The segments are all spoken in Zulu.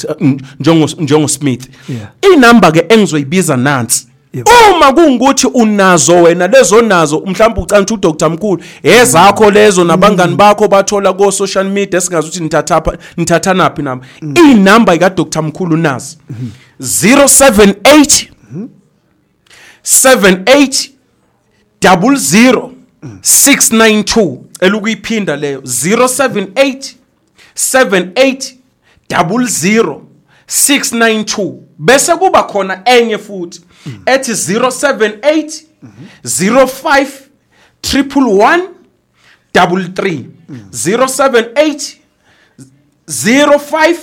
njengo Smith. Inamba ke engizoyibiza nansi. Uma kungukuthi unazo wena lezo nazo mhlawumbe ucanga ukuthi uDr Mkhulu ezakho lezo nabangani bakho bathola ko social media singazi ukuthi nithathanaphi namba. Inamba ika Dr Mkhulu nazi 078 78 00 692 elukuyiphinda leyo 078 78 00 692 bese kuba khona enye futhi ethi 078 05 111 33 078 05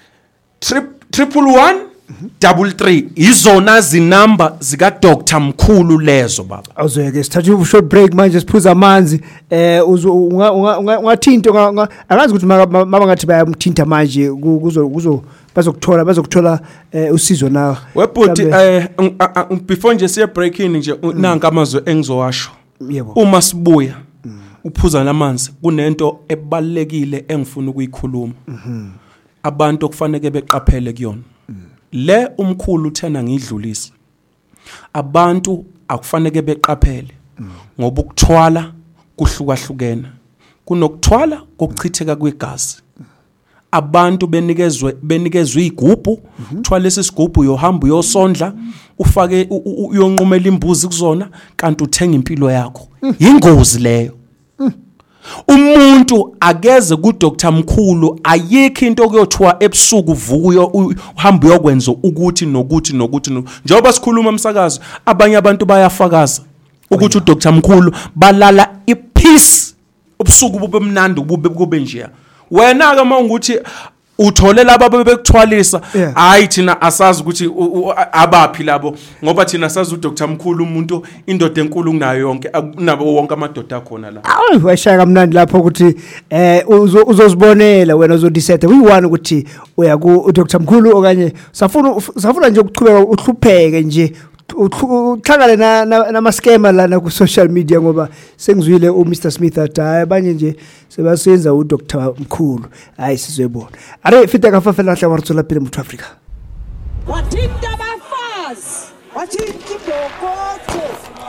111 33 izona zinamba zika Dr Mkhulu lezo baba. Awuzeke sithatha short break manje siphuza amanzi ungathinta akazi ukuthi mama ngathi bayamthinta manje bazokuthola usizo nawe. Webhuti before nje siya breaking nje nanka amazwe engizowasho. Uma sibuya uphuza namanzi kunento ebalekile engifuna ukuyikhuluma. Abantu okufanele beqaphele kuyona. Le umkhulu uthena ngidlulisa. Abantu akufanele beqaphele ngoba ukuthwala kuhlukahlukena. Kunokuthwala kokuchitheka kwegazi. Abantu benikezwe igubhu, uthwala lesigubhu uyohamba uyosondla, ufake uyonqumela imbuzi kuzona kanti uthenga impilo yakho. Ingozi leyo. Umuntu ageze ku Dr Mkhulu ayikho into okuyothiwa ebusuku uvuka uhamba uyokwenza ukuthi nokuthi njengoba sikhuluma umsakazo abanye abantu bayafakaza ukuthi uDr Mkhulu balala ipeace ubusuku bube mnandi kube nje wena ke mawunguthi uthole laba bebekuthwalisa hayi thina asazi ukuthi abaphi labo ngoba thina sazi uDr Mkhulu umuntu indoda enkulu kunayo yonke nabo wonke amadoda akhona la. Awu washaya kamnandi lapho ukuthi uzozibonela wena uzodicide uyiwani ukuthi uya ku Dr Mkhulu okanye safuna nje ukuchubeka uhlupheke nje uhlangane nama scammer lana ku social media ngoba sengizwile uMr Smith athi abanye nje sebasenza uDr Mkhulu hayi sizwebona are fita kafa la hlawartsola pele muthu Africa wathinta bafazi wathinta ibhokotho.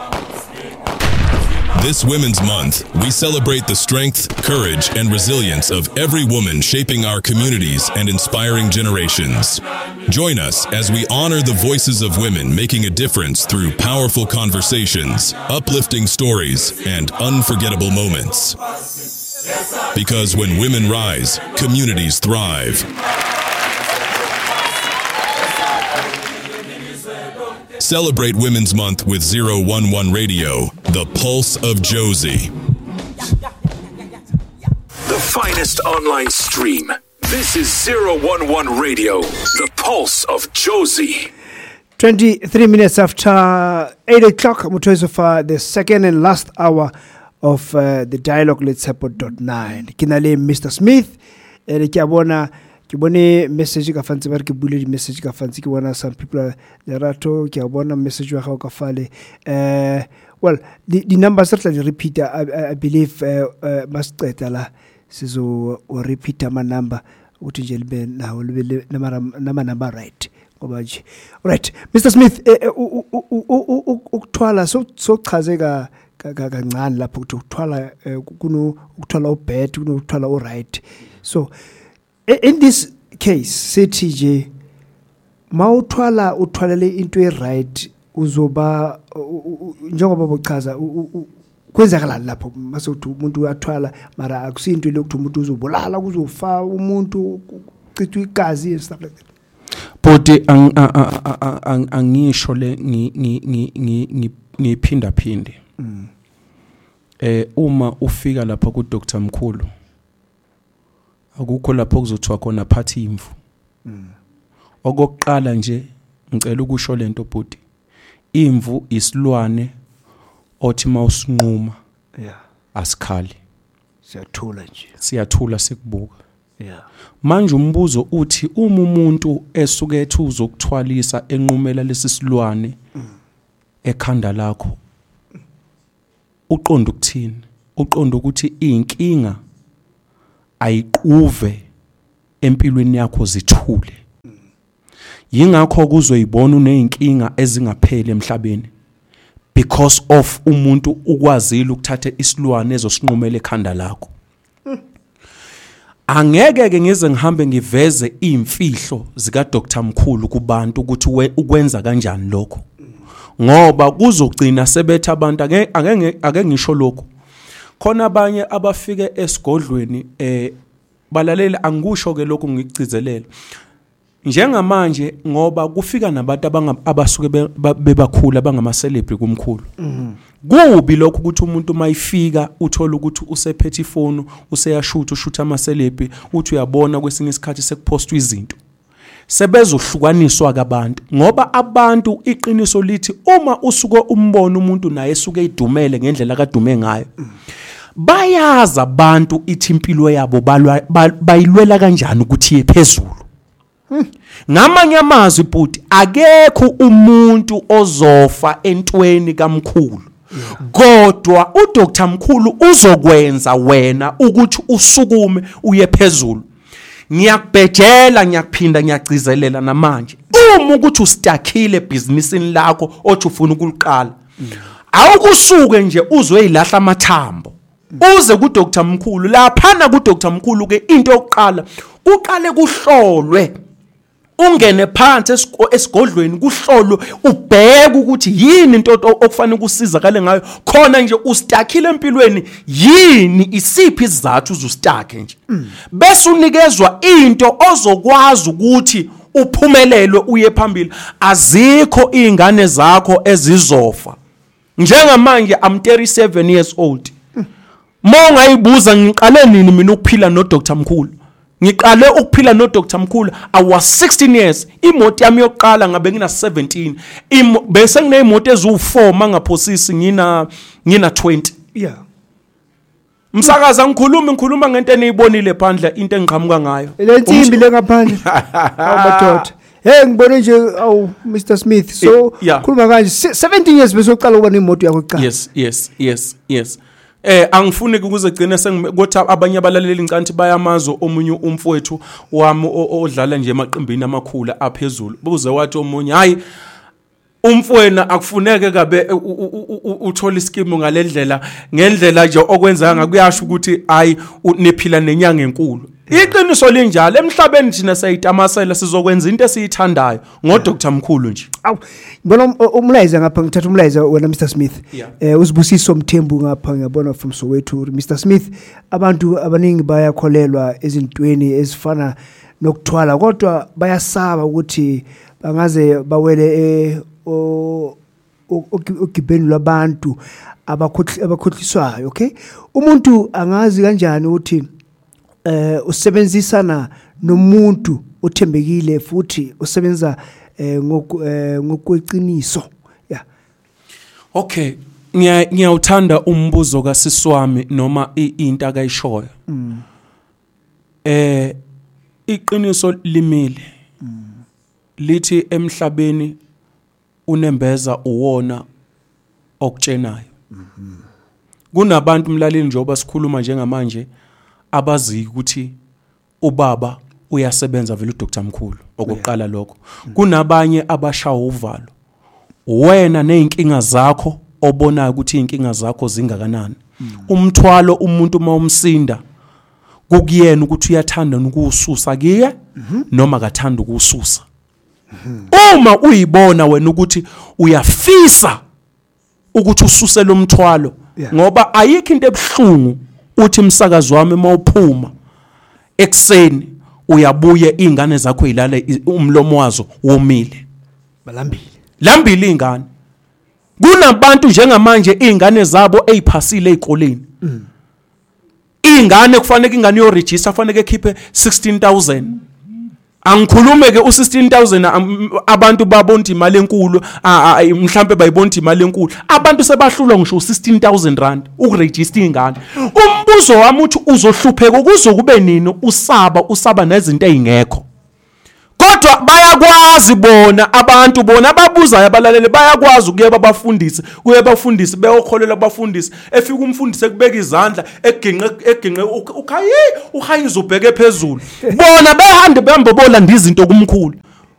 This Women's Month, we celebrate the strength, courage, and resilience of every woman shaping our communities and inspiring generations. Join us as we honor the voices of women making a difference through powerful conversations, uplifting stories, and unforgettable moments. Because when women rise, communities thrive. Celebrate Women's Month with 011 Radio, the pulse of Josie. The finest online stream. This is 011 Radio, the pulse of Josie. 23 minutes after 8 o'clock, Mutoisofa, the second and last hour of the Dialogue Let's Support.9. Kinale Mr. Smith, Kibone message ka fancy ba ke bule di message ka fancy ke bona some people lerato ke bona message wa ga ka fale well the numbers certainly repeat I believe must la sizo o repeat ama number uthi nje libe nawo libe nama number right ngoba nje right Mr Smith ukuthwala so chazeka kancane lapho ukuthi ukuthwala kuno ukuthwala ubad kuno ukuthwala o right so in this case sithi je mawuthwala uthwalele into right uzoba njengoba bochaza kwenzakala lapho mase uthi umuntu uyathwala mara akusinto lokuthi umuntu uzobulala kuzofa umuntu ucithwa igazi and stuff like that. Bodi angisho le ngiphinda phinde uma ufika lapha ku Dr Mkhulu akukho lapho kuzothiwa khona phathi imvu. Okokuqala nje ngicela ukusho lento bodi. Imvu isilwane othi mawusinquma asikhali. Siyathula sikubuka. Manje umbuzo uthi uma umuntu esuke ethuza ukuthwalisa enqumela lesisilwane ekhanda lakho uqonda ukuthini? Uqonda ukuthi inkinga ayiquve empilweni yakho zithule. Yingakho kuzoyibona uneyinkinga ezingapheli emhlabeni because of umuntu ukwazile ukuthatha isilwane ezosinqumela ekhanda lakho. Angeke ke ngize ngihambe ngiveze imfihlo zika Dr Mkhulu kubantu ukuthi ukwenza kanjani lokho. Ngoba kuzogcina sebethe abantu ake ngisho lokho. Khona abanye abafike esigodlweni balalela angikusho ke lokho ngikucizelela. Njengamanje ngoba kufika nabantu abasuke bebakhulu abangama celebrity kumkhulu. Kubi lokho ukuthi umuntu mayifika uthola ukuthi usephethe ifoni useyashutha ama celebrity uthi uyabona kwesinye isikhathi sekupostwa izinto. Sebezohlukaniswa kabantu ngoba abantu iqiniso lithi uma usuke umbono umuntu naye esuke edumele ngendlela kadume ngayo. Bayaza abantu ithi impilo yabo bayilwela kanjani ukuthi iyephezulu. Ngamanye amazwi bhuti akekho umuntu ozofa entweni kaMkhulu. Kodwa uDr Mkhulu uzokwenza wena ukuthi usukume uye phezulu. Ngiyakubhejela ngiyakuphinda ngiyagcizelela namanje. Uma ukuthi ustakile businessini lakho othi ufuna ukuliqala. Awukusuke nje uzoyilahla amathambo. Uze ku Dr Mkhulu laphana ku Dr Mkhulu ke into yokuqala uqale kuhlolwe. Ungene phansi esigodlweni kuhlolwe ubheke ukuthi yini into okufanele kusizakale ngayo khona nje ustakile empilweni yini isiphi izathu uzustake nje bese unikezwa into ozokwazi ukuthi uphumelelwe uye phambili. Azikho izingane zakho ezizofa njengamanje I'm 37 years old. Mongayibuza ngiqale nini mina ukuphila no Dr Mkhulu. Ngiqale ukuphila no Dr Mkhulu I was 16 years. Imoto yami yokuqala ngabe ngina 17. Bese ngineimoto ezu4 mangaphosisi ngina 20. Yeah. Msakaza ngikhuluma ngento eniyibonile phandle into engiqhamuka ngayo. Le nsimbi lengaphandle. Awumadoda. Hey ngibone nje awu Mr Smith so khuluma kanje 17 years bese uqala ukuba neimoto yakho eqala. Yes. Angifuni ukuze gcine sengothi abanye abalaleli incanti bayamazo omunye umfowethu wami odlala nje emaqembini amakhulu aphezulu. Buze wathi omunye hayi umfowena akufuneke kabe uthola iskimo ngalendlela ngendlela nje okwenza ngakuyasho ukuthi hayi niphila nenyanga enkulu. Iqiniso linjalo emhlabeni thina sayitamasela sizokwenza into esiyithandayo ngoDr Mkhulu nje. Awu ngibona umlayiza ngapha ngithatha umlayiza wena Mr Smith. Uzibusiso Mthembu ngapha ngiyabona from Soweto. Mr Smith abantu abaningi bayakholelwa ezintweni ezifana nokuthwala kodwa bayasaba ukuthi bangaze bawele ogibeni labantu abakhohliswayo. Okay, umuntu angazi kanjani ukuthi usebenzisana nomuntu othembekile futhi usebenza ngokweqiniso. Yeah. Okay, ngiyawuthanda umbuzo kaSiswami noma into akayishoyo. Iqiniso limile. Lithi emhlabeni unembeza uwona okutshenayo. Kunabantu umlaleli njengoba sikhuluma njengamanje abazi ukuthi ubaba uyasebenza vele uDr Mkhulu okokuqala lokho. Kunabanye abashawa uvalo. Wena nezinkinga zakho obonayo ukuthi inkinga zakho zingakanani. Umthwalo umuntu mawumsinda kukuyena ukuthi uyathanda ukususa kiye noma akathanda ukususa. Uma uyibona wena ukuthi uyafisa ukuthi ususe lo mthwalo ngoba ayikho into ebhlungu uthi umsakazo wami mawuphuma ekseni uyabuye izingane zakho ilala umlomo wazo womile lambili izingane. Kunabantu njengamanje izingane zabo eziphasile ezikoleni. Izingane kufanele ingane yo register kufanele ekhiphe 16,000. Angikhulume ke u16,000 abantu babonda imali enkulu mhlambe bayibonda imali enkulu. Abantu sebahlulwa ngisho u16,000 rand ukuregister ingane. Umbuzo wami uthi uzohlupheka kuzokube nini usaba nezinto ezingekho. Kodwa bayakwazi bona abantu bona ababuzayo abalalele bayakwazi ukuyeba bafundise beyokholela abafundisi efika umfundisi ekubeka izandla eginqe ukhayi uzobheke phezulu bona behambe behamba bolanda izinto kumkhulu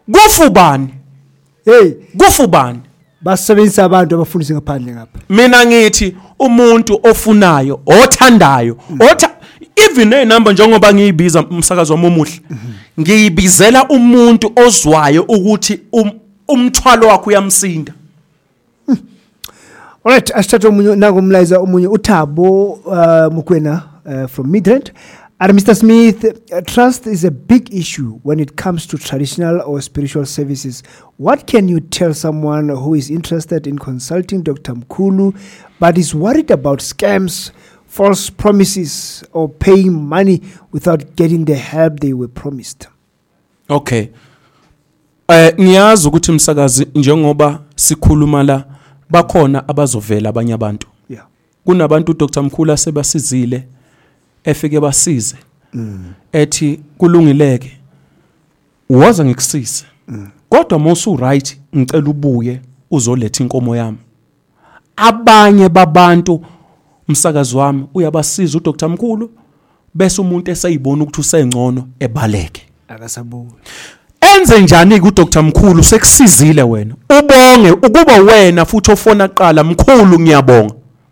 kufubani hey kufubani basebenzisa abantu abafundisa ngaphandle ngapha mina ngithi umuntu ofunayo othandayo even number njengoba ngiyibiza umsakazo wami omuhle ngiyibizela umuntu ozwayo ukuthi umthwalo wakhe uyamsinda. Alright, asithatha umunye nangomlayiza umunye uThabo Mukwena from Midrand. Mr. Smith, trust is a big issue when it comes to traditional or spiritual services. What can you tell someone who is interested in consulting Dr. Mkhulu but is worried about scams, false promises, or paying money without getting the help they were promised? Okay. Ngiyazi ukuthi umsakazi njengoba sikhuluma la bakhona abazovela abanye abantu. Yeah. Kunabantu uDr Mkhulu asebasizile efike basize. Ethi kulungileke. Waza ngikusize. Kodwa mosu right ngicela ubuye uzoletha inkomo yami. Abanye babantu umsakazi wami uyabasiza uDr Mkhulu bese umuntu esayibona ukuthi usengcono ebaleke. Akasabuyi. Enze njani ku Dr Mkhulu sekusizile wena ubonge ukuba wena futhi ofona qala Mkhulu ngiyabonga.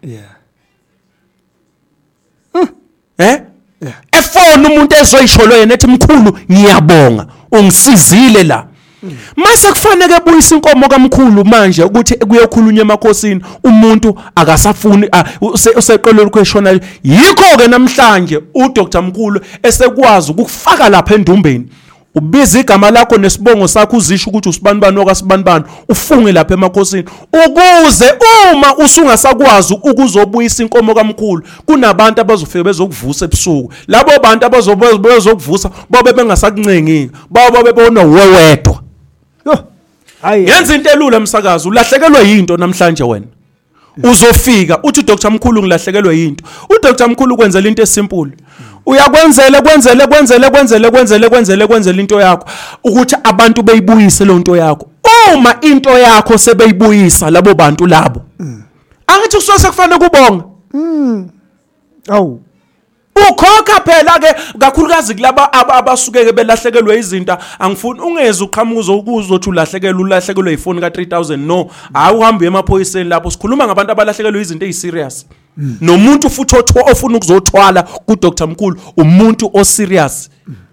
Yeah. Efona umuntu ezoyisholo yena ethi Mkhulu ngiyabonga ungisizile la. Mase kufanele ebuyisa inkomo kaMkhulu manje ukuthi kuyokhulunywa emakhosini umuntu akasafuni useqelwe ukweshona yikho ke namhlanje uDr Mkhulu esekwazi ukufaka lapha endumbeni ubiza igama lakho nesibongo sakho uzisho ukuthi usibanibani okasibanibani ufunge lapha emakhosini ukuze uma usungasakwazi ukuzobuyisa inkomo kaMkhulu kunabantu abazofika bezokuvusa ebusuku labo bantu abazokuvusa babe bengasakuncengi babe bebona wewedwa. Hayi yenza into elula umsakazi ulahlekelwe yinto namhlanje wena uzofika uthi uDr Mkhulu ngilahlekelwe yinto uDr Mkhulu kwenzela into esimple uyakwenzela into yakho ukuthi abantu beyibuyise le nto yakho uma into yakho sebeyibuyisa labo bantu labo angithi kusose kufanele kubonga awu ukhokha phela ke kakhulukazi kulaba abasuke ke belahlekelwe izinto angifuni ungeze uqhamuzo ukuzothi ulahlekelwe ifoni ka 3000 no awuhambe emaphoyiseni lapho sikhuluma ngabantu abalahlekelwe izinto eziserious nomuntu futhi ofuna ukuzothwala ku Dr Mkhulu umuntu oserious.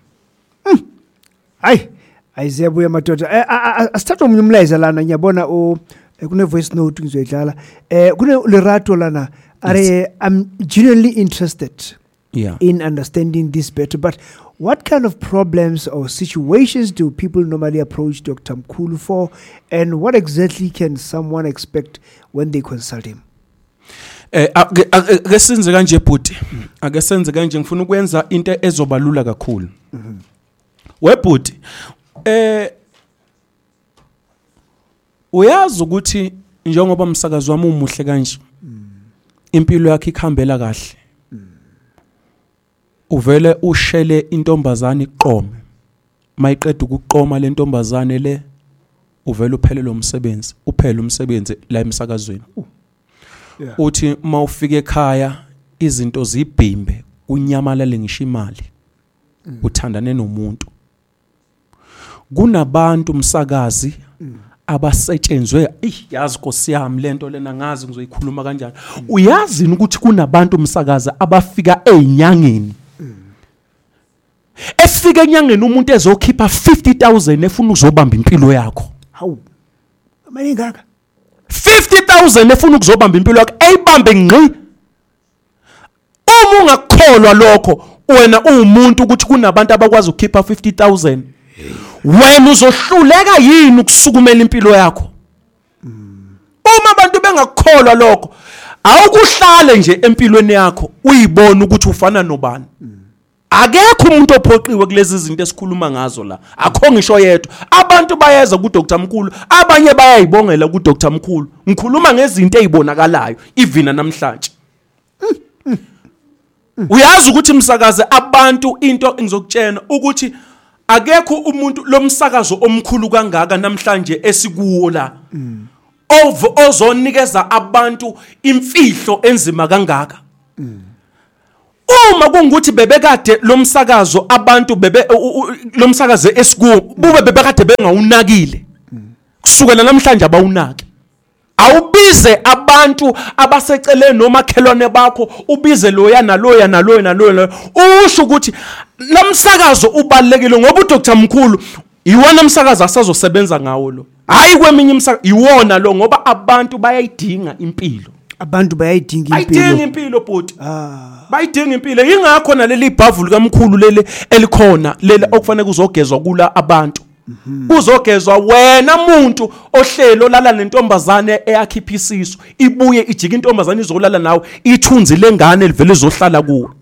hayi ayizebuya madoda asithatha umunye umlayiza lana ngiyabona kune voice note ngizoyidlala kune Lerato lana are I'm genuinely interested in understanding this better, but what kind of problems or situations do people normally approach Dr. Mkhulu for, and what exactly can someone expect when they consult him? Ake senze kanje bhuti ake senze kanje ngifuna ukwenza into ezobalula kakhulu. Webhuti uyazi ukuthi njengoba umsakazi wami umuhle kanje impilo yakhe ikhambela kahle uvele ushele intombazane iqome mayiqeda ukuqoma le ntombazane le uvele uphelele umsebenzi uphele umsebenzi la emsakazweni uthi mawufika ekhaya izinto zibhimbe unyamalale ngisho imali uthandane nomuntu kunabantu umsakazi abasetshenzwe yazi Nkosi yami lento lena ngazi ngizoyikhuluma kanjani uyazi ukuthi kunabantu umsakazi abafika ezinyangeni efika enyangeni umuntu ezokhipha 50,000 efuna ukuzobamba impilo yakho hawu manje ngaka 50,000 efuna ukuzobamba impilo yakho eyibambe ngqi uma ungakholwa lokho wena umuntu ukuthi kunabantu abakwazi ukukhipha 50,000 wena uzohluleka yini ukusukumela impilo yakho uma abantu bengakholwa lokho awukuhlale nje empilweni yakho uyibona ukuthi ufana nobani akekho umuntu ophoqiwe kulezi zinto esikhuluma ngazo la akho ngisho yedwa abantu bayeza ku Dr Mkhulu abanye bayayibongela ku Dr Mkhulu ngikhuluma ngezinto ezibonakalayo ivina namhlanje uyazi ukuthi umsakaze abantu into engizokutshena ukuthi akekho umuntu lomsakazo omkhulu kangaka namhlanje esikuwo la ozonikeza abantu imfihlo enzima kangaka uma kungukuthi bebekade lomsakazo abantu lomsakazo esikuwo bube bebekade bengawunakile kusukela namhlanje abawunaki awubize abantu abaseceleni nomakhelwane bakho ubize loya naloya usho ukuthi namsakazo ubalekile ngoba uDr Mkhulu iwona umsakazo asazosebenza ngawo lo hayi kweminye umsakazo iwona lo ngoba abantu bayayidinga impilo abantu bayayidinga impilo bhuti bayidinga impilo ingakho naleli ibhavu likaMkhulu leli elikhona leli okufanele kuzogezwa kula abantu uzogezwa wena umuntu ohlelo lala nentombazane eyakhipha isisu ibuye ijika intombazane izolala nawe ithunzi lengane livele izohlala kuwe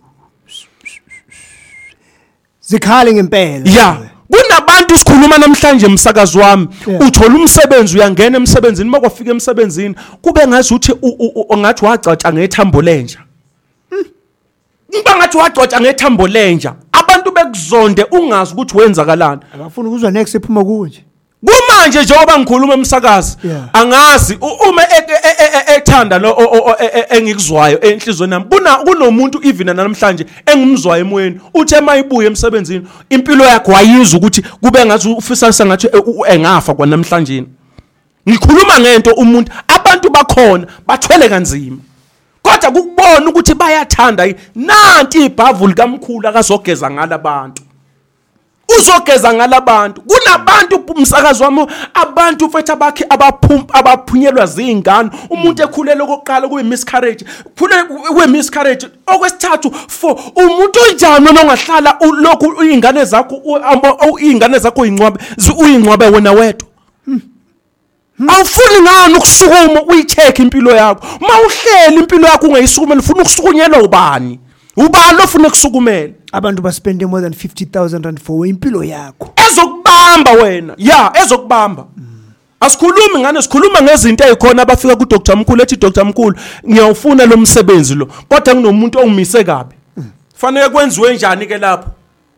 zikhale ngempela yeah kunabantu sikhuluma namhlanje umsakazo wami uthola umsebenzi uyangena emsebenzini makwafika emsebenzini kube ngathi uthi ngathi wagcatsha ngethambo lenja ngathi wagcatsha ngethambo lenja abantu bekuzonde ungazi ukuthi wenzakalani akafuna ukuzwa next ephuma kuwe nje kumanje njengoba ngikhuluma emsakazi angazi uma ethanda lo engikuzwayo enhlizweni nami kunomuntu even namhlanje engumzwayo emoyeni uthi emayibuye emsebenzini impilo yakhe wayizwa ukuthi kube ngathi ufisa sengathi engafa kwanamhlanje ngikhuluma ngento umuntu abantu bakhona bathwele kanzima kodwa ukubona ukuthi bayathanda nanti ibhavu likaMkhulu akazogeza ngalabantu uzogeza ngalabantu kunabantu umsakazo wami abantu mfethu abakhe abaphunyelwa zingane umuntu ekhulele okokuqala kuyi miscarriage kuyi miscarriage okwesithathu for umuntu onjani ongahlala lokhu izingane zakho uyingcwabe wena wedwa awufuni ngani ukusukuma uyicheck impilo yakho mawuhleli impilo yakho ungayisukumela ufuna ukusukunyelwa ubani lo ufuna ukusukumela abantu baspende more than 50,000 rand for impilo yakho ezokubamba wena ezokubamba asikhulumi ngane sikhuluma ngezinto ezikhona abafika ku Dr Mkhulu ethi Dr Mkhulu ngiyawufuna lo msebenzi lo kodwa kunomuntu ongimise kabi fanele kwenziwe njani ke lapho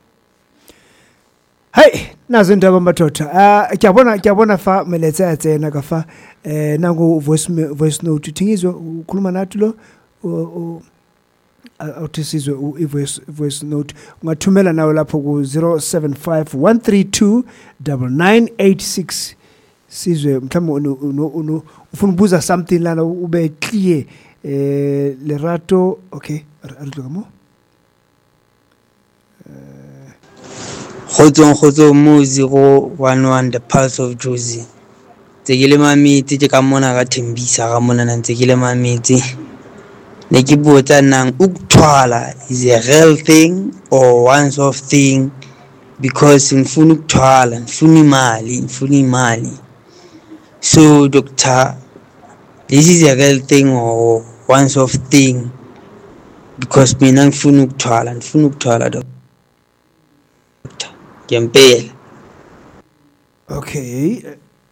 hey nazo indaba madoda ngiyabona fa melethe yatsena kafa nangu voice note uthingizwe ukhuluma nathi lo awuthisizwe voice note ungathumela nawe lapho ku 0751329986 sizwe mhlawumbe ufuna ukubuza something lana ube clear Lerato okay arikamo Khotso mo 011 the pulse of Jozi tsekile mamiti ke ka mona ka Thembisa ka mona na tsekile mamiti ne ke botsa nang ukuthwala is a real thing or once off thing because ngifuna ukuthwala ngifuna imali so doctor this is a real thing or once off thing because mina ngifuna ukuthwala doctor ngempela okay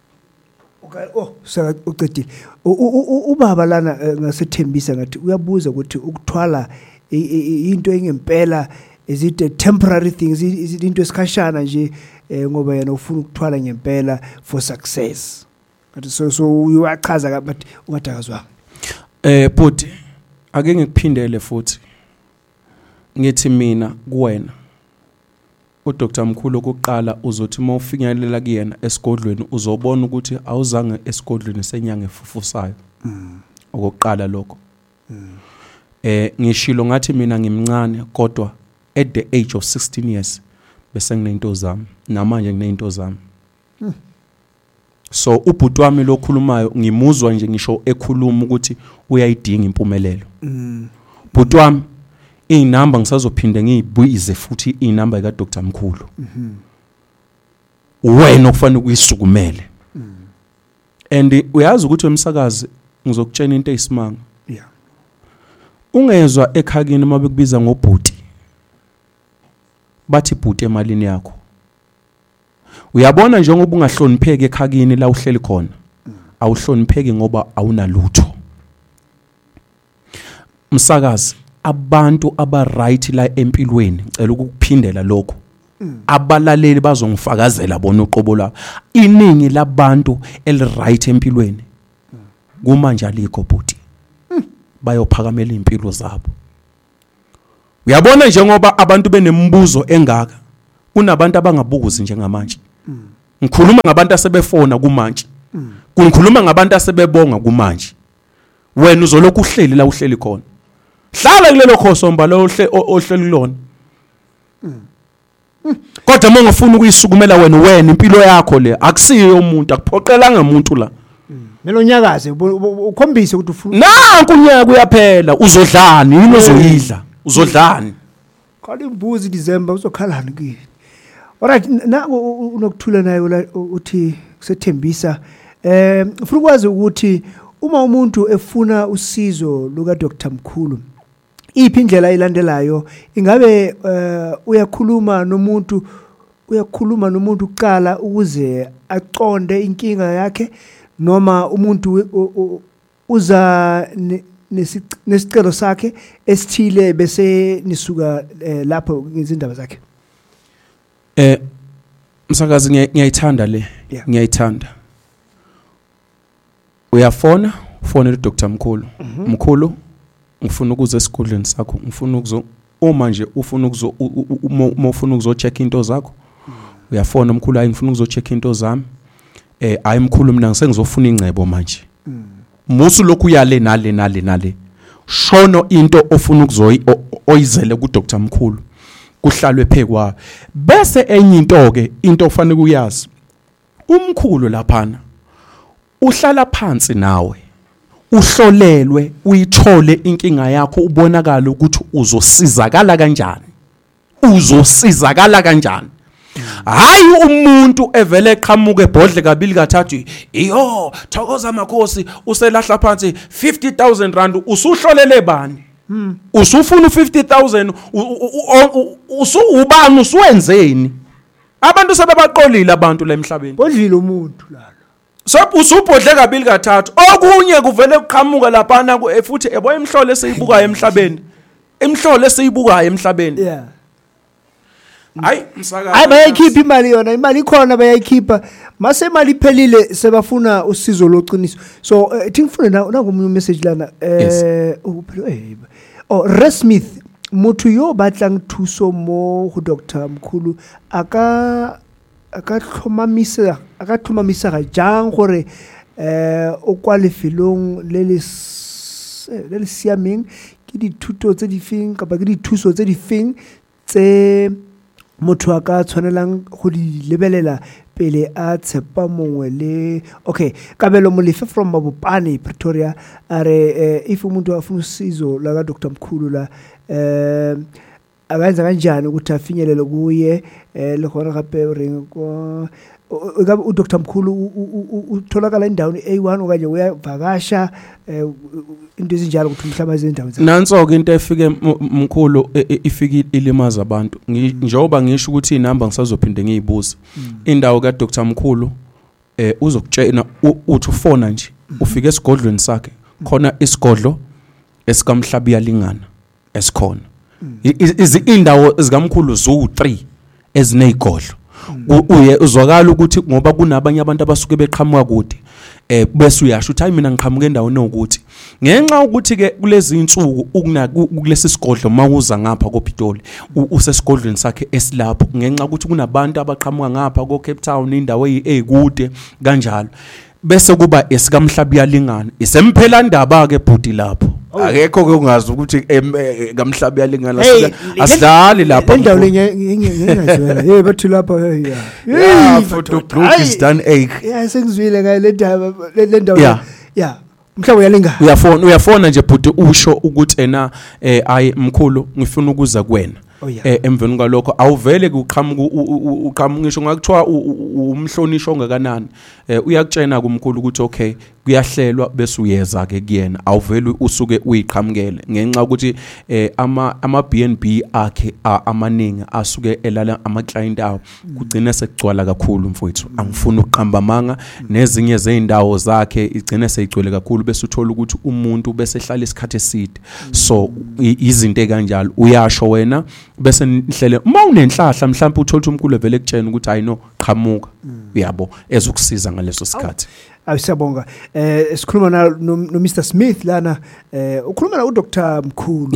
saka uqedile ubaba lana ngaseThembisa ngathi uyabuza ukuthi ukuthwala into engempela is it a temporary thing is it into esikhashana nje ngoba yena ufuna ukuthwala ngempela for success ngathi so uyachaza but ungadakazwa but ake ngikuphindele futhi ngithi mina kuwena uDr Mkhulu okokuqala uzothi mawufinyelela kuyena esigodlweni uzobona ukuthi awuzange esigodlweni senyanga efufusayo okokuqala lokho ngishilo ngathi mina ngimncane kodwa at the age of 16 years bese nginento zami namanje nginento zami so ubhuti wami lokhulumayo ngimuzwa nje ngisho ekhuluma ukuthi uyayidinga impumelelo bhuti wami inamba ngisazophinde ngiyibuyize futhi inamba ka Dr Mkhulu wena okufanele ukuyisukumele and uyazi ukuthi wemsakazi ngizokutshela into eyisimanga ungezwa ekhakini mabekubiza ngobhuti bathi bhuti emalini yakho uyabona njengoba ungahlonipheki ekhakini la uhleli khona awuhlonipheki ngoba awunalutho msakazi abantu aba-right la empilweni ngicela ukukuphindela lokho abalaleli bazongifakazela bona uqobo lwabo iningi labantu eli-right empilweni kumanje alikho bhuti bayophakamela impilo zabo Uyabona njengoba abantu benembuzo engaka kunabantu abangabukuzi njengamanje. Ngikhuluma ngabantu asebefona kumanje. Ngikhuluma ngabantu asebebonga kumanje. Wena uzolokhu uhleli la uhleli khona. Hlala kulelo khosomba lo ohleli kulona. Kodwa uma ungafuna ukuyisukumela wena impilo yakho le akusiyo umuntu akuphoqelanga umuntu la. Melo nyakaze ukhombise ukuthi ufuna. Nanku unyaka uyaphela uzodlani yini ozoyidla uzodlani. Khali imbuzi December uzokhalani kini. Alright na unokuthula naye uthi kusethembisa ufuna ukwazi ukuthi uma umuntu efuna usizo luka Dr. Mkhulu iphi indlela ilandelayo ingabe uyakhuluma nomuntu uqala ukuze aqonde inkinga yakhe noma umuntu uza nesicelo sakhe esithile bese nisuka lapho ngizindaba zakhe. Msakazi ngiyayithanda le ngiyayithanda. Uyafona ufonela uDr. Mkhulu. Mkhulu ngifuna ukuza esigodlweni sakho ngifuna uma nje ufuna ufuna ukuzocheck into zakho uyafona Mkhulu hayi ngifuna ukuzocheck into zami hayi Mkhulu mina ngisengizofuna ingcebo manje musu lokhu uyale nale shono into ofuna oyizele ku Dr. Mkhulu kuhlalwe phekwa bese enye into ke into ofanele uyazi umkhulu laphana uhlala phansi nawe uhlolelwe uyithole inkinga yakho ubonakala ukuthi uzosizakala kanjani hayi umuntu evele eqhamuke ebhodle kabili kathathu iyo Thokoza Makhosi uselahla phansi 50,000 rand usuhlolele bani usufuna 50,000 ubani usuwenzeni abantu sebebaqolile abantu la emhlabeni bodlile umuntu lalo so usubhodle kabili kathathu okunye kuvele kuqhamuka laphana futhi ebo imhlolo esiyibukayo emhlabeni yeah hayi msakazi hayi bayayikhipha imali yona imali ikhona bayayikhipha mase imali iphelile sebafuna usizo loqiniso so thingifune nangomunye message lana Resmith motho yo batlang thuso mo go Dr. Mkhulu aka tlhomamisa ga jang gore o kwa lefelong le le siameng ke dithuto tse di feng ka ba ke dithuso tse di feng tse motho a ka tshwanelang go di lebelela pele a tshepa mongwe le okay Kabelo Molefe from Mabopane Pretoria are if umuntu afuna usizo la ka Dr. Mkhulu la abenza kanjani ukuthi afinyelele kuye le khona gape ring ko u Dr. Mkhulu utholakala endaweni A1 okanye uyavakasha into ezinjalo ukuthi umhlaba ezindawo zakhe nanso ke into efike Mkhulu ifike ilimaza abantu njengoba ngisho ukuthi inamba ngisazophinde ngiyibuza indawo ka Dr. Mkhulu uzokutshena uthi ufona nje ufike esigodlweni sakhe khona isigodlo esikamhlabi yalingana esikhona indawo ezikamkhulu zo3 ezinezigodlo uye uzwakala ukuthi ngoba kunabanye abantu abasuke beqhamuka kude bese uyasho ukuthi hayi mina ngiqhamuka endaweni ukuthi ngenxa ukuthi ke kulezi insuku kulesi sigodlo mawuza ngapha koPitoli usesigodlweni sakhe esilapho ngenxa ukuthi kunabantu abaqhamuka ngapha koCape Town indawo ezikude kanjalo bese kuba esikamhlabi yalingana isemphela ndaba ke bhudi lapho akekho ke ungazi ukuthi kamhlabi yalingana asidlali lapha endawo ngiyazwela bathi lapha yeah photo book is done yeah sengizwile ngayo le ndawo yeah mhlawumbe yalingana uyafona nje bhudi usho ukuthi ena ayi Mkhulu ngifuna ukuza kuwena emveni kwalokho awuvele uqhamuka ngisho ngakuthiwa umhlonisho ongakanani uyakutshena kuMkhulu ukuthi okay kuyahlelwa bese uyeza ke kuyena awuvele usuke uyiqhamukele ngenxa ukuthi ama BNB akhe amaningi asuke elala ama client awo kugcina sekugcwala kakhulu mfowethu angifuni ukuqamba manga nezinye zeindawo zakhe igcina seyigcwele kakhulu bese uthola ukuthi umuntu bese ehlala isikhathi eside so izinto kanjalo uyasho wena bese nihlele uma unenhlahla mhlawumbe uthola ukuthi uMkhulu vele ekutshena ukuthi hayi no qhamuka uyabo ezokusiza ngaleso sikhathi Siyabonga sikhuluma no Mr Smith lana ukhuluma na uDr Mkhulu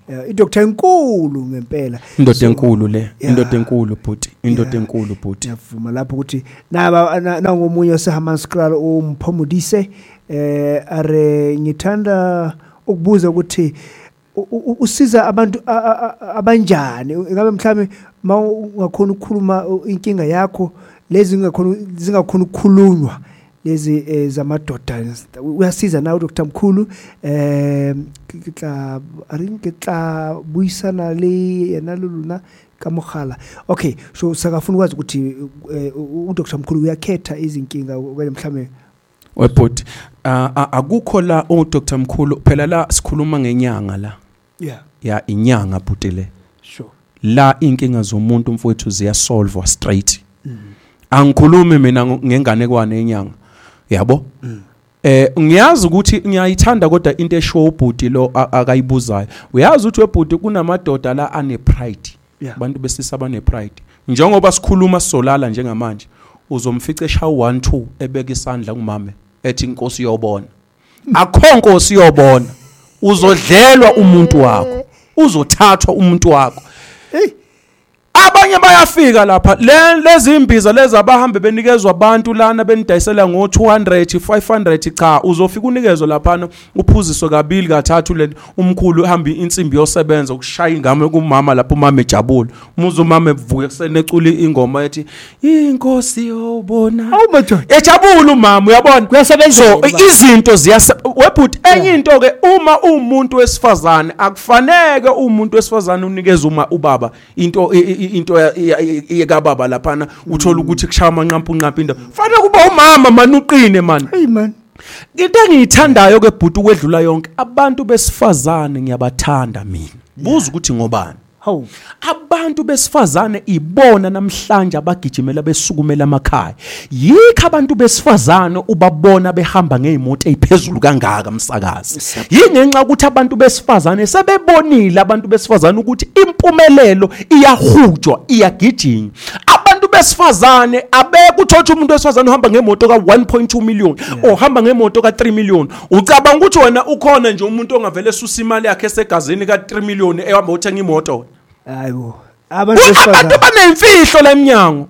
idoctor enkulu ngempela indoda enkulu le indoda enkulu bhuti indoda enkulu bhuti yavuma lapho ukuthi na ngomunye waseHaman Scroll umphomudise are ngithanda ukubuza ukuthi usiza abantu abanjani ngabe mhlawumbe ungakhona ukukhuluma inkinga yakho lezi zingakhona ukukhulunywa lezi zamadoda uyasiza nawe Dr. Mkhulu kitla buyisana le yena luluna kamoghala okay so sakafuna ukwazi ukuthi uDr. Mkhulu uyakhetha izinkinga okanye mhlawumbe webhodi akukho la uDr. Mkhulu phela la sikhuluma ngenyanga la ya inyanga bhutile sure la inkinga zomuntu mfowethu ziyasolvwa straight angikhulumi mina ngenganekwane yenyanga yabo ngiyazi ukuthi ngiyayithanda kodwa into eshow ubhudi lo akayibuzayo uyazi ukuthi webhudi kunamadoda la ane pride abantu besisa bane pride njengoba sikhuluma solala njengamanje uzomfica esha 1-2 ebeka isandla kumama ethi inkosi yobona akho nkosi yobona uzodlelwa umuntu wakho uzothathwa umuntu wakho abanye bayafika lapha lezi imbiza lezi abahambe benikezwa abantu lana benidayisela ngo200 500 cha uzofika unikezwe lapha uphuziswe kabili kathathu le umkhulu uhamba insimbi yosebenza ukushaya ingame kumama lapho umama ejabula umuzi umama evuka kusene ecula ingoma ethi inkosi yobona ejabula umama uyabona kuyasebenza so izinto webhuti enye into ke uma umuntu wesifazane akufaneke umuntu wesifazane unikeze ubaba into yekababa laphana uthola ukuthi kushaya amanqampu into fanele kuba umama man uqine man hey man into engiyithandayo ke bhuti ukwedlula yonke abantu besifazane ngiyabathanda mina buza ukuthi ngobani hawu abantu besifazane ibona namhlanje abagijimela besukumela emakhaya yikho abantu besifazane ubabona behamba ngeimoto eziphezulu kangaka msakazi yingenxa ukuthi abantu besifazane sebebonile abantu besifazane ukuthi impumelelo iyahujwa iyagijima abantu besifazane abeke uthotsha umuntu wesifazane uhamba ngemoto ka 1.2 million ohamba ngemoto ka 3 million ucabanga ukuthi wena ukhona nje umuntu ongavele esusa imali yakhe esegazini ka 3 million ehamba uthenga imoto hayibo abantu besifazane banemfihlo lemnyango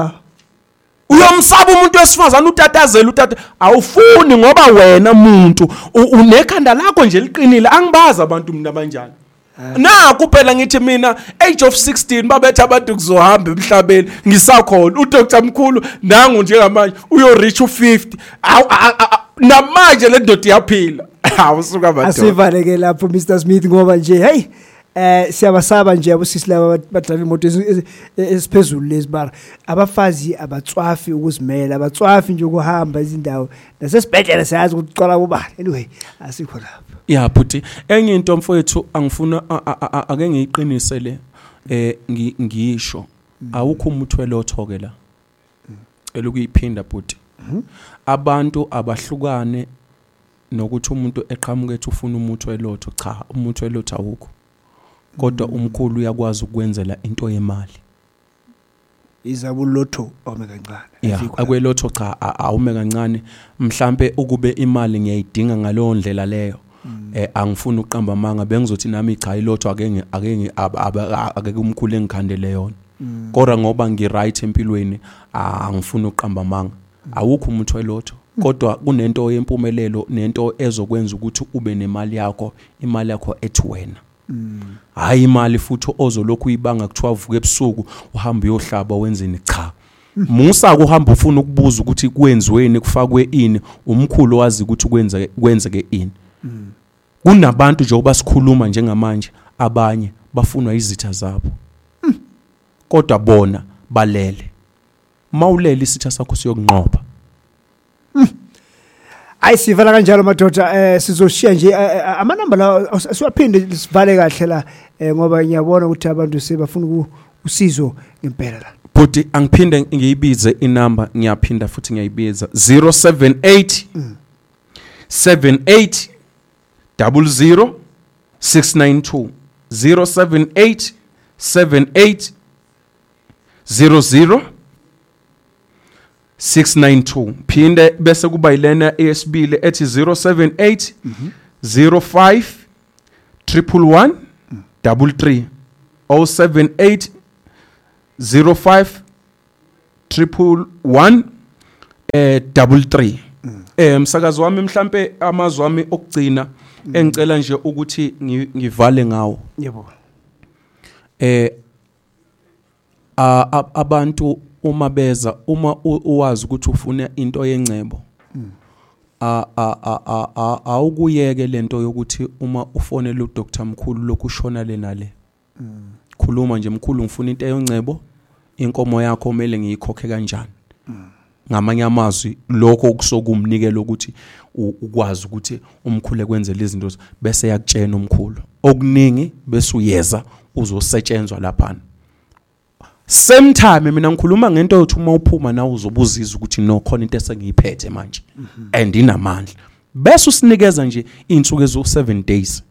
uyomsaba umuntu wesifazane utatazela awufuni ngoba wena umuntu unekhanda lakho nje liqinile angibaza abantu mina abanjani kuphela ngithi mina age of 16 babethe abantu kuzohamba emhlabeni ngisakhona uDr. Mkhulu nangu njengamanje uyo reach u50 namanje le ndoda iyaphila awusuka madoda asivaleke lapho Mr. Smith ngoba nje hey siyabasaba nje abosisi laba badala imoto esiphezulu lesibara abafazi abatswafi ukuzimela abatswafi nje ukuhamba izindawo nasesibhedlela siyazi ukuthi uqala ubani anyway asikho lapho bhuti enye into mfowethu angifuna ake ngiyiqinise le ngisho awukho umuntu welotho ke la elokuyiphinda bhuti abantu abahlukane nokuthi umuntu eqhamukethe ufuna umuntu welotho cha umuntu welotho awukho kodwa umkhulu uyakwazi ukwenzela into yemali izabulotho ome kancane akwelotho cha awume kancane mhlambe ukube imali ngiyayidinga ngalowo ndlela leyo angifuni uqamba manga bengizothi nami cha ilotho ake umkhulu engikhandele yona kodwa ngoba ngiright empilweni angifuni uqamba manga awukho umuntu welotho kodwa kunento yempumelelo nento ezokwenza ukuthi ube nemali yakho imali yakho ethi wena hayi imali futhi ozolokhu uyibanga kuthiwa vuka ebusuku uhamba uyohlaba wenzeni cha musa kuhamba ufuna ukubuza ukuthi kwenziweni kufakwe ini umkhulu wazi ukuthi kwenzeke ini kunabantu nje obasikhuluma njengamanje abanye bafunwa izitha zabo kodwa bona balele mawulele isitha sakho siyokunqopha ayisivala kanjalo madoda sizoshiya nje amanamba la siwaphinde sivale kahle la ngoba ngiyabona ukuthi abantu sebafuna usizo ngempela la bhuti angiphinde ngiyibize inamba ngiyaphinda futhi ngiyayibiza 078 78 00 692 078 78 00 692 phinde bese kuba yilena esibili ethi 078 05 111 33 078 05 111 33. Msakazi wami mhlambe amazwi wami okugcina engicela nje ukuthi ngivale ngawo. Yebo. Abantu uma beza uma uwazi ukuthi ufuna into yengcebo awukuyeke lento yokuthi uma ufonela uDr Mkhulu lokushona lena le khuluma nje mkhulu ngifuna into yengcebo inkomo yakho kumele ngiyikhokhe kanjani ngamanye amazwi lokho okusokumnikela ukuthi ukwazi ukuthi umkhulu ekwenze lezi zinto bese yakutshena umkhulu okuningi bese uyeza uzosetshenzwa lapha. Same time mina ngikhuluma ngento yokuthi uma uphuma nawe uzobuzizwa ukuthi no khona into esengiyiphethe manje and inamandla bese usinikeza nje insuku ezo7 days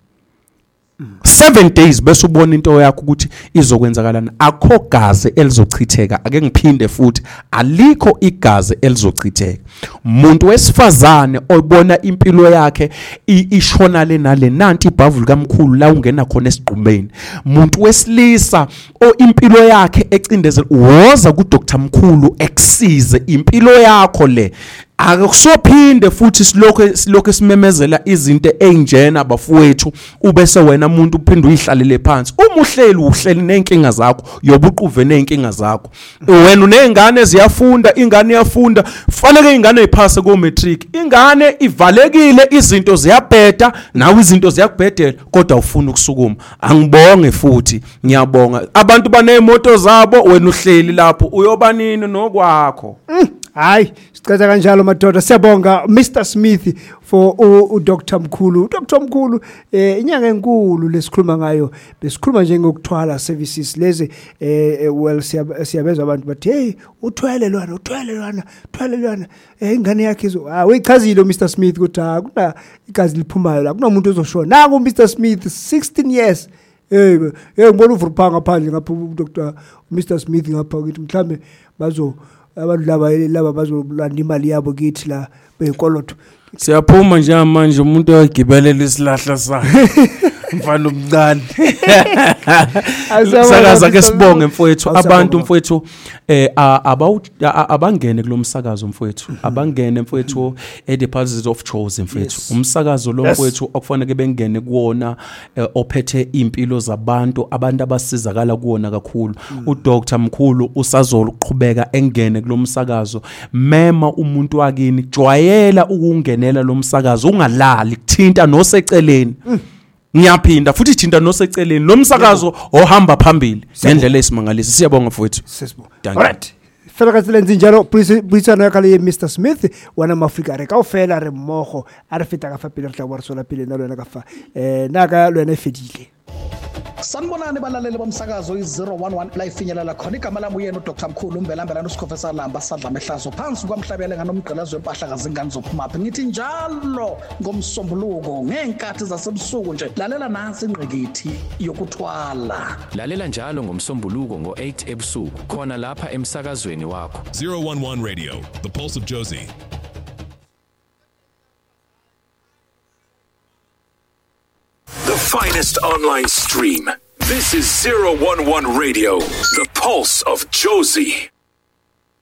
7 days bese ubona into yakho ukuthi izokwenzakalana akho gazi elizochitheka ake ngiphinde futhi alikho igazi elizochitheka umuntu wesifazane obona impilo yakhe ishona le nale nanti ibhavu likamkhulu la ungena khona esigqumeni umuntu wesilisa impilo yakhe ecindezela woza ku Dr Mkhulu eksisize impilo yakho le akusophinde futhi silokho simemezela izinto einjena bafowethu ubese wena umuntu uphinde uyihlalele phansi uma uhleli nenkinga zakho yobuquve nenkinga zakho wena unezingane ziyafunda ingane iyafunda fanele ingane iphase ko matric ingane ivalekile izinto ziyabheda nawe izinto ziyakubhedela kodwa ufuna ukusukuma angibonge futhi ngiyabonga abantu banemoto zabo wena uhleli lapho uyoba nini nokwakho. Hayi sicela kanjalo madoda siyabonga Mr Smith for uDr Mkhulu. Dr Mkhulu inyanga enkulu lesikhuluma ngayo besikhuluma nje ngokuthwala services lezi well siyabezwa abantu bathi hey uthwele lwana ingane yakhe izo uyichazile Mr Smith ukuthi kuna igazi liphumayo la kunomuntu ozoshona naku Mr Smith 16 years ngibona uvuruphanga ngaphandle ngapha uDr Mr Smith ngapha ukuthi mhlambe bazo abantu laba bazolanda imali yabo kithi la beyikolotho siyaphuma nje manje umuntu oyagibelela isilahla sakhe mfana omncane sakaza ke sibonge mfowethu abantu mfowethu abangene kulomsakazo mfowethu abangene mfowethu deposits of choice mfowethu umsakazo lo mfowethu okufanele bengene kuwona ophethe impilo zabantu abantu abasizakala kuwona kakhulu uDr Mkhulu usazoqhubeka engene kulomsakazo mema umuntu wakini jwayela ukungenela lo msakazo ungalali kuthinta noseceleni ngiyaphinda futhi thinta noseceleni lo msakazo ohamba phambili ngendlela esimangalisi siyabonga mfowethu sesibonga. Alright fela ka tselenzi njalo puisano ya kale Mr Smith wana maAfrika re kaofela re mmogo a re feta ka fa pele re tla bua sola pele na lona ka fa naka lona efedile. Sanibonani balaleli bomsakazo i011 la ifinyelela khona igama lami uyena uDr Mkhulu umbelambela uSikhofesa Lamba sadla mehlazo phansi kwamhlabele nganomgqelazo wempahla kazingane zophumaphi ngithi njalo ngomsombuluko ngenkathi zasebusuku nje lalela nansi ingqikithi yokuthwala lalela njalo ngomsombuluko ngo8 ebusuku khona lapha emsakazweni wakho 011 Radio, the pulse of Josie. The finest online stream. This is 011 Radio, the pulse of Josie.